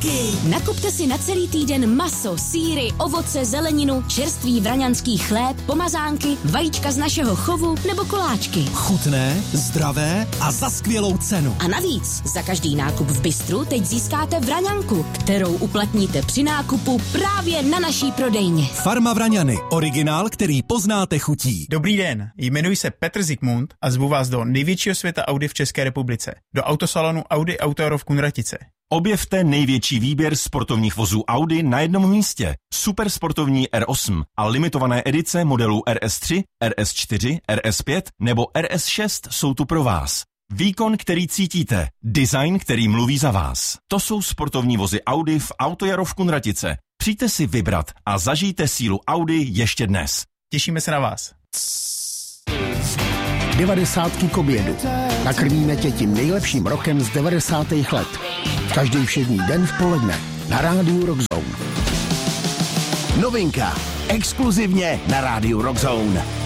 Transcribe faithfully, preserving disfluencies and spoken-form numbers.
Vraňáky! Nakupte si na celý týden maso, sýry, ovoce, zeleninu, čerstvý vraňanský chléb, pomazánky, vajíčka z našeho chovu nebo koláčky. Chutné, zdravé a za skvělou cenu. A navíc, za každý nákup v Bistru teď získáte vraňanku, kterou uplatníte při nákupu právě na naší prodejně. Farma Vraňany, originál, který poznáte chutí. Dobrý den, jmenuji se Petr Zikmund a zvu vás do největšího světa Audi v České republice, do autosalonu Audi Auto v Kunratice. Objevte největší výběr sportovních vozů Audi na jednom místě. Supersportovní R osm a limitované edice modelů R S tři, R S čtyři, R S pět nebo R S šest jsou tu pro vás. Výkon, který cítíte, design, který mluví za vás. To jsou sportovní vozy Audi v Autojaro v Kunratice. Přijďte si vybrat a zažijte sílu Audi ještě dnes. Těšíme se na vás. Devadesátky k obědu. Nakrmíme tě tím nejlepším rokem z devadesátých let. Každý všední den v poledne na rádiu Rockzone. Novinka. Exkluzivně na rádiu Rockzone.